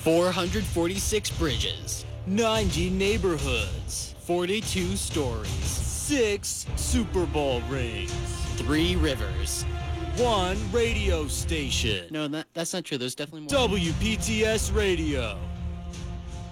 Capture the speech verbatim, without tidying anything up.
four hundred forty-six bridges, ninety neighborhoods, forty-two stories, six Super Bowl rings, three rivers, one radio station. No, that, that's not true. There's definitely more. W P T S Radio.